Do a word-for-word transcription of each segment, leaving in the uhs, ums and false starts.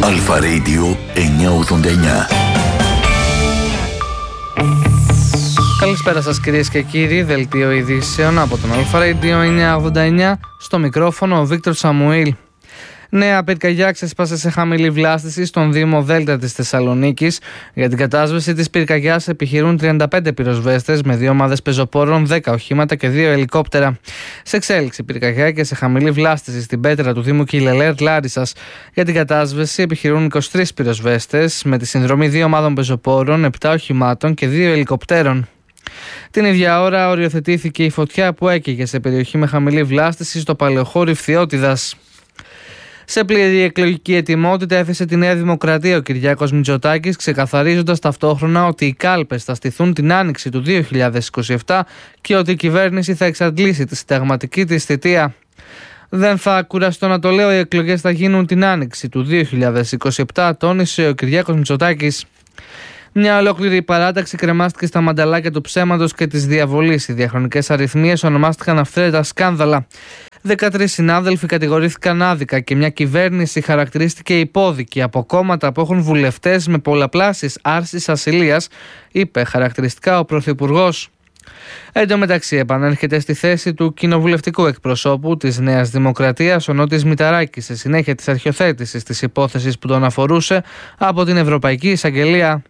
Αλφα Radio εννιακόσια ογδόντα εννιά. Καλησπέρα σας κυρίες και κύριοι, δελτίο ειδήσεων από τον Αλφα Radio εννιακόσια ογδόντα εννιά, στο μικρόφωνο ο Βίκτορ Σαμουήλ. Νέα πυρκαγιά ξέσπασε σε χαμηλή βλάστηση στον Δήμο Δέλτα της Θεσσαλονίκης. Για την κατάσβεση της πυρκαγιάς επιχειρούν τριάντα πέντε πυροσβέστες με δύο ομάδες πεζοπόρων, δέκα οχήματα και δύο ελικόπτερα. Σε εξέλιξη πυρκαγιά και σε χαμηλή βλάστηση στην πέτρα του Δήμου Κιλελέρ Λάρισσας. Για την κατάσβεση επιχειρούν είκοσι τρεις πυροσβέστες με τη συνδρομή δύο ομάδων πεζοπόρων, επτά οχημάτων και δύο ελικοπτέρων. Την ίδια ώρα οριοθετήθηκε η φωτιά που έκαιγε σε περιοχή με χαμηλή βλάστηση στο παλαιοχώρι Φθιώτιδας. Σε πλήρη εκλογική ετοιμότητα έθεσε τη Νέα Δημοκρατία ο Κυριάκος Μητσοτάκης, ξεκαθαρίζοντας ταυτόχρονα ότι οι κάλπες θα στηθούν την άνοιξη του δύο χιλιάδες είκοσι επτά και ότι η κυβέρνηση θα εξαντλήσει τη συνταγματική της θητεία. Δεν θα κουραστώ να το λέω, οι εκλογές θα γίνουν την άνοιξη του δύο χιλιάδες είκοσι επτά, τόνισε ο Κυριάκος Μητσοτάκης. Μια ολόκληρη παράταξη κρεμάστηκε στα μανταλάκια του ψέματος και της διαβολής. Οι διαχρονικές αριθμίες ονομάστηκαν αυθαίρετα σκάνδαλα. δεκατρείς συνάδελφοι κατηγορήθηκαν άδικα και μια κυβέρνηση χαρακτηρίστηκε υπόδικη από κόμματα που έχουν βουλευτές με πολλαπλάσεις άρσεις ασυλίας, είπε χαρακτηριστικά ο Πρωθυπουργός. Εν τω μεταξύ, επανέρχεται στη θέση του κοινοβουλευτικού εκπροσώπου της Νέας Δημοκρατίας ο Νότης Μηταράκης σε συνέχεια της αρχιοθέτησης της υπόθεσης που τον αφορούσε από την Ευρωπαϊκή Εισαγγελία.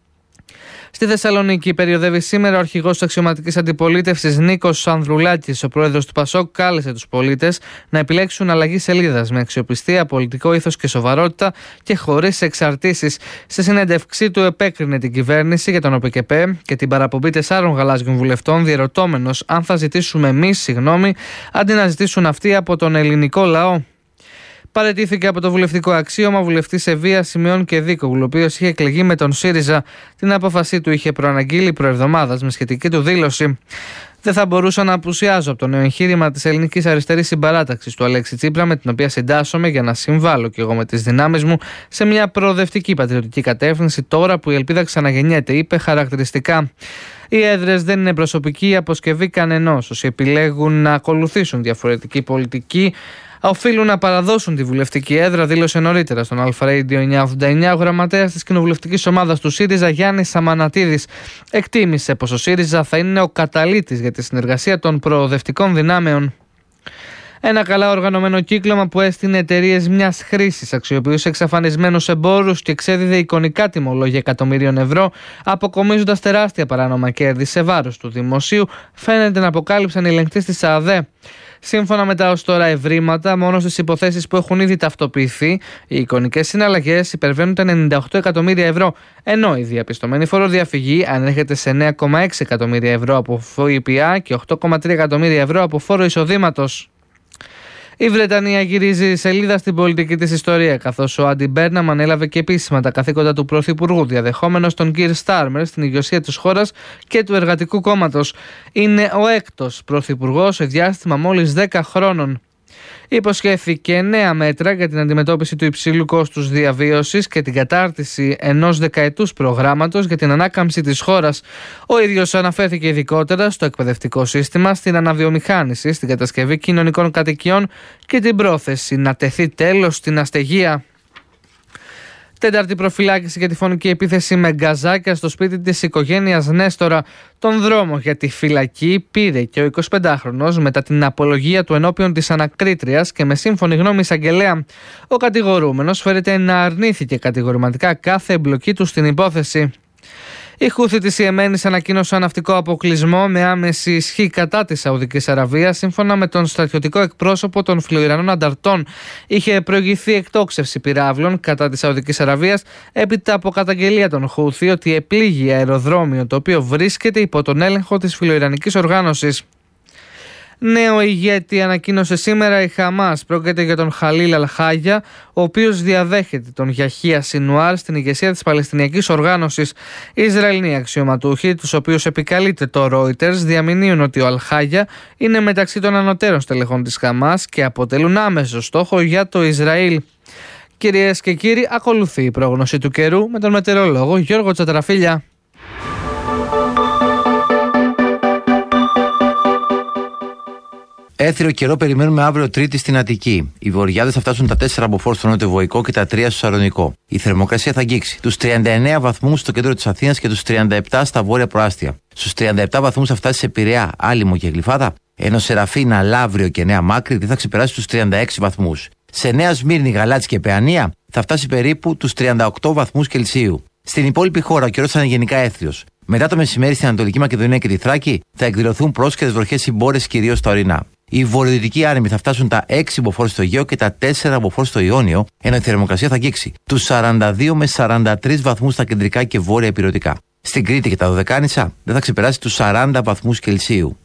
Στη Θεσσαλονίκη περιοδεύει σήμερα ο αρχηγός της αξιωματικής αντιπολίτευσης Νίκος Ανδρουλάκης. Ο πρόεδρος του Πασόκ κάλεσε τους πολίτες να επιλέξουν αλλαγή σελίδας με αξιοπιστία, πολιτικό ήθος και σοβαρότητα και χωρίς εξαρτήσεις. Σε συνέντευξή του επέκρινε την κυβέρνηση για τον ΟΠΕΚΕΠΕ και την παραπομπή τεσσάρων γαλάζιων βουλευτών, διερωτώμενος αν θα ζητήσουμε εμείς συγγνώμη αντί να ζητήσουν αυτοί από τον ελληνικό λαό. Παραιτήθηκε από το βουλευτικό αξίωμα βουλευτής Ευβίας Σημειών και Δίκογλου, ο οποίος είχε εκλεγεί με τον ΣΥΡΙΖΑ. Την απόφασή του είχε προαναγγείλει προεβδομάδας με σχετική του δήλωση. Δεν θα μπορούσα να απουσιάζω από το νέο εγχείρημα της ελληνικής αριστερής συμπαράταξης του Αλέξη Τσίπρα, με την οποία συντάσσομαι για να συμβάλλω κι εγώ με τις δυνάμεις μου σε μια προοδευτική πατριωτική κατεύθυνση, τώρα που η ελπίδα ξαναγεννιέται, είπε χαρακτηριστικά. Οι έδρες δεν είναι προσωπική αποσκευή κανενός. Όσοι επιλέγουν να ακολουθήσουν διαφορετική πολιτική οφείλουν να παραδώσουν τη βουλευτική έδρα, δήλωσε νωρίτερα στον Αλφα Radio εννιακόσια ογδόντα εννιά ο γραμματέας της κοινοβουλευτικής ομάδας του ΣΥΡΙΖΑ Γιάννης Σαμανατίδης. Εκτίμησε πως ο ΣΥΡΙΖΑ θα είναι ο καταλύτης για τη συνεργασία των προοδευτικών δυνάμεων. Ένα καλά οργανωμένο κύκλωμα που έστεινε εταιρείες μιας χρήσης, αξιοποιούσε εξαφανισμένους εμπόρους και εξέδιδε εικονικά τιμολόγια εκατομμυρίων ευρώ, αποκομίζοντας τεράστια παράνομα κέρδη σε βάρος του δημοσίου, φαίνεται να αποκάλυψαν οι ελεγκτές της ΑΔΕ. Σύμφωνα με τα ως τώρα ευρήματα, μόνο στις υποθέσεις που έχουν ήδη ταυτοποιηθεί, οι εικονικές συναλλαγές υπερβαίνουν τα ενενήντα οκτώ εκατομμύρια ευρώ, ενώ η διαπιστωμένη φοροδιαφυγή ανέρχεται σε εννέα κόμμα έξι εκατομμύρια ευρώ από ΦΠΑ και οκτώ κόμμα τρία εκατομμύρια ευρώ από φόρο εισοδήματος. Η Βρετανία γυρίζει σελίδα στην πολιτική της ιστορία, καθώς ο Άντι Μπέρναμ ανέλαβε και επίσημα τα καθήκοντα του Πρωθυπουργού, διαδεχόμενος τον Κιρ Στάρμερ στην ηγεσία της χώρας και του Εργατικού Κόμματος. Είναι ο έκτος Πρωθυπουργός σε διάστημα μόλις δέκα χρόνων. Υποσχέθηκε νέα μέτρα για την αντιμετώπιση του υψηλού κόστους διαβίωσης και την κατάρτιση ενός δεκαετούς προγράμματος για την ανάκαμψη της χώρας. Ο ίδιος αναφέρθηκε ειδικότερα στο εκπαιδευτικό σύστημα, στην αναβιομηχάνηση, στην κατασκευή κοινωνικών κατοικιών και την πρόθεση να τεθεί τέλος στην αστεγία. Τέταρτη προφυλάκηση για τη φωνική επίθεση με γκαζάκια στο σπίτι της οικογένειας Νέστορα. Τον δρόμο για τη φυλακή πήρε και ο εικοσιπεντάχρονος μετά την απολογία του ενώπιον της ανακρίτριας και με σύμφωνη γνώμη εισαγγελέα. Ο κατηγορούμενος φέρεται να αρνήθηκε κατηγορηματικά κάθε εμπλοκή του στην υπόθεση. Οι Χούθι της Ιεμένης ανακοίνωσαν ναυτικό αποκλεισμό με άμεση ισχύ κατά της Σαουδικής Αραβίας, σύμφωνα με τον στρατιωτικό εκπρόσωπο των φιλοϊρανών ανταρτών. Είχε προηγηθεί εκτόξευση πυράβλων κατά της Σαουδικής Αραβίας έπειτα από καταγγελία των Χούθι ότι επλήγει αεροδρόμιο το οποίο βρίσκεται υπό τον έλεγχο της φιλοϊρανικής οργάνωσης. Νέο ηγέτη ανακοίνωσε σήμερα η Χαμάς. Πρόκειται για τον Χαλίλ Αλχάγια, ο οποίος διαδέχεται τον Γιαχία Σινουάρ στην ηγεσία της Παλαιστινιακής Οργάνωσης. Οι Ισραηλοί αξιωματούχοι, τους οποίους επικαλείται το Reuters, διαμηνύουν ότι ο Αλχάγια είναι μεταξύ των ανωτέρων στελεχών της Χαμάς και αποτελούν άμεσο στόχο για το Ισραήλ. Κυρίες και κύριοι, ακολουθεί η πρόγνωση του καιρού με τον μετεωρολόγο Γιώργο Τσατραφίλια. Έθριο καιρό περιμένουμε αύριο Τρίτη στην Αττική. Οι βορειάδες θα φτάσουν τα τέσσερα μποφόρ στο νότιο-βοϊκό και τα τρία στο Σαλονικό. Η θερμοκρασία θα αγγίξει τους τριάντα εννέα βαθμούς στο κέντρο της Αθήνας και τους τριάντα επτά στα βόρεια προάστια. Στους τριάντα επτά βαθμούς θα φτάσει σε Πειραιά, Άλυμο και Γλυφάδα, ενώ Σεραφίνα, Λαύριο και Νέα Μάκρη δεν θα ξεπεράσει τους τριάντα έξι βαθμούς. Σε Νέα Σμύρνη, Γαλάτσι και Παιανία θα φτάσει περίπου τους τριάντα οκτώ βαθμούς Κελσίου. Στην υπόλοιπη χώρα ο καιρός θα είναι γενικά έθριος. Μετά το μεσημέρι στην Ανατολική Μακεδονία και τη Θράκη θα εκδηλωθούν πρόσχερες βροχές συμπόρες κυρίως στα ορεινά. Οι βορειοδυτικοί άνεμοι θα φτάσουν τα έξι μποφόρ στο Αιγαίο και τα τέσσερα μποφόρ στο Ιόνιο, ενώ η θερμοκρασία θα αγγίξει τους σαράντα δύο με σαράντα τρεις βαθμούς στα κεντρικά και βόρεια ηπειρωτικά. Στην Κρήτη και τα Δωδεκάνησα δεν θα ξεπεράσει τους σαράντα βαθμούς Κελσίου.